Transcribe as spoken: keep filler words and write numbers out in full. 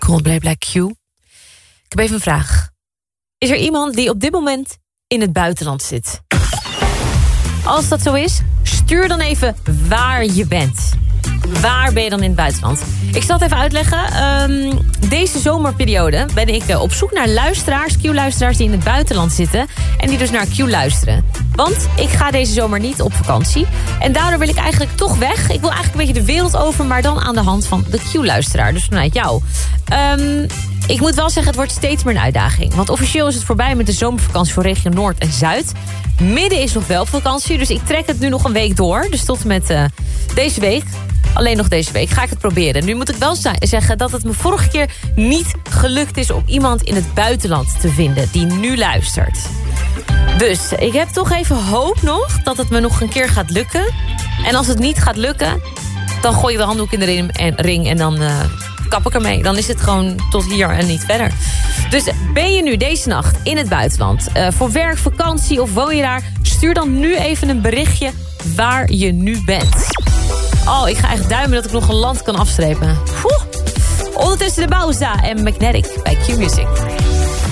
Coldplay Black Q. Ik heb even een vraag. Is er iemand die op dit moment in het buitenland zit? Als dat zo is, stuur dan even waar je bent. Waar ben je dan in het buitenland? Ik zal het even uitleggen. Um, deze zomerperiode ben ik uh, op zoek naar luisteraars, Q-luisteraars die in het buitenland zitten en die dus naar Q luisteren. Want ik ga deze zomer niet op vakantie. En daardoor wil ik eigenlijk toch weg. Ik wil eigenlijk een beetje de wereld over, maar dan aan de hand van de Q-luisteraar. Dus vanuit jou. Um, ik moet wel zeggen, het wordt steeds meer een uitdaging. Want officieel is het voorbij met de zomervakantie voor regio Noord en Zuid. Midden is nog wel vakantie, dus ik trek het nu nog een week door. Dus tot en met uh, deze week. Alleen nog deze week ga ik het proberen. Nu moet ik wel zeggen dat het me vorige keer niet gelukt is om iemand in het buitenland te vinden die nu luistert. Dus ik heb toch even hoop nog dat het me nog een keer gaat lukken. En als het niet gaat lukken, dan gooi je de handdoek in de ring en dan uh, kap ik ermee. Dan is het gewoon tot hier en niet verder. Dus ben je nu deze nacht in het buitenland, uh, voor werk, vakantie of woon je daar? Stuur dan nu even een berichtje waar je nu bent. Oh, ik ga echt duimen dat ik nog een land kan afstrepen. Oeh. Ondertussen de Bauza en Magnetic bij Q Music.